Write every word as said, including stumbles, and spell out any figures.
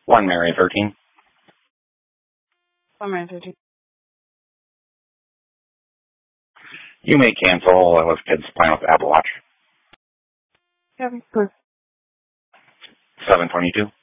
One Mary thirteen. One Mary thirteen. You may cancel. I love kids playing with the Apple Watch. Yeah, please. seven twenty-two.